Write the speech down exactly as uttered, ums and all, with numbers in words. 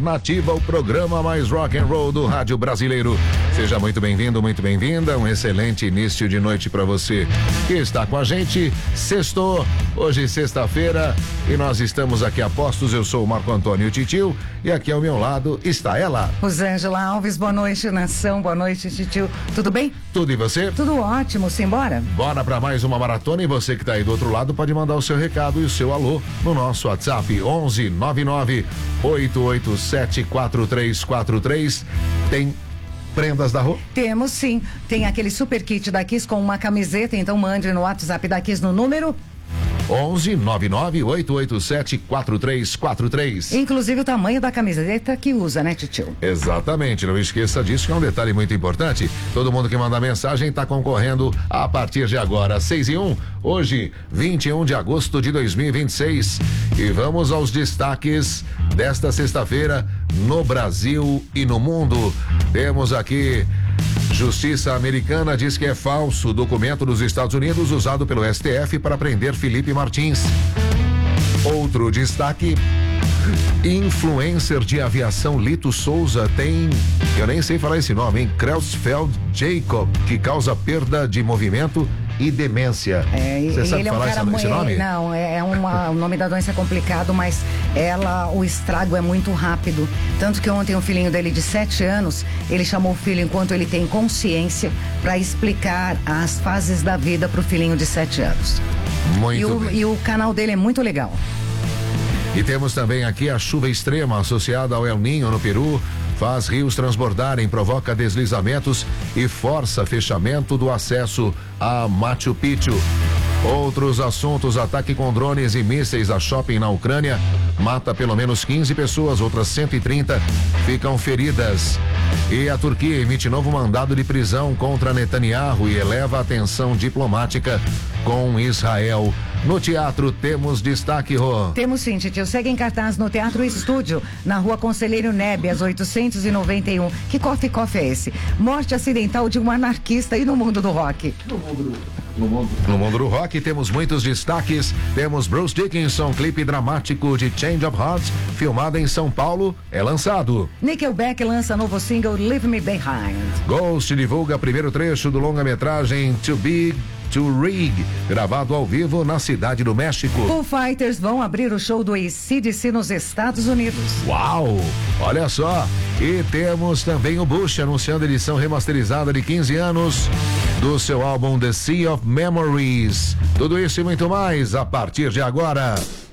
Alternativa, o programa mais rock and roll do rádio brasileiro. Seja muito bem-vindo, muito bem-vinda. Um excelente início de noite para você que está com a gente. Sextou, hoje sexta-feira, e nós estamos aqui a postos. Eu sou o Marco Antônio Titio e aqui ao meu lado está ela, Rosângela Alves. Boa noite, nação. Boa noite, Titio. Tudo bem? Tudo, e você? Tudo ótimo. Simbora? Bora para mais uma maratona, e você que está aí do outro lado pode mandar o seu recado e o seu alô no nosso WhatsApp onze nove nove oito oito sete quatro três quatro três. Tem prendas da Rô? Temos sim. Tem aquele super kit da Kiss com uma camiseta, então mande no WhatsApp da Kiss no número onze nove nove oito oito sete quatro três quatro três. Inclusive o tamanho da camiseta que usa, né, Titio? Exatamente, não esqueça disso, que é um detalhe muito importante. Todo mundo que manda mensagem está concorrendo a partir de agora, seis e um, hoje, vinte e um de agosto de dois mil e vinte e seis. E vamos aos destaques desta sexta-feira no Brasil e no mundo. Temos aqui: Justiça americana diz que é falso o documento dos Estados Unidos usado pelo S T F para prender Felipe Martins. Outro destaque: influencer de aviação Lito Souza tem, eu nem sei falar esse nome, hein? Creutzfeldt Jacob, que causa perda de movimento e demência. É, Você sabe ele é um falar cara esse, esse nome? Não, é uma, o nome da doença é complicado, mas ela, o estrago é muito rápido. Tanto que ontem o filhinho dele de sete anos, ele chamou o filho enquanto ele tem consciência para explicar as fases da vida pro filhinho de sete anos. Muito e o, bem. E o canal dele é muito legal. E temos também aqui a chuva extrema associada ao El Niño no Peru. Faz rios transbordarem, provoca deslizamentos e força fechamento do acesso a Machu Picchu. Outros assuntos: ataque com drones e mísseis a shopping na Ucrânia mata pelo menos quinze pessoas, outras cento e trinta ficam feridas. E a Turquia emite novo mandado de prisão contra Netanyahu e eleva a tensão diplomática com Israel. No teatro temos destaque, Rô. Temos sim, Titio. Segue em cartaz no Teatro Estúdio, na Rua Conselheiro Nebias, oitocentos e noventa e um. Que coffee coffee é esse? Morte acidental de um anarquista e no mundo do rock. No mundo do, no mundo, no mundo do rock temos muitos destaques. Temos Bruce Dickinson, clipe dramático de Change of Heart, filmado em São Paulo, é lançado. Nickelback lança novo single Leave Me Behind. Ghost divulga primeiro trecho do longa-metragem Too Big to Rig, gravado ao vivo na cidade do México. Foo Fighters vão abrir o show do A C D C nos Estados Unidos. Uau! Olha só! E temos também o Bush anunciando a edição remasterizada de quinze anos do seu álbum The Sea of Memories. Tudo isso e muito mais a partir de agora.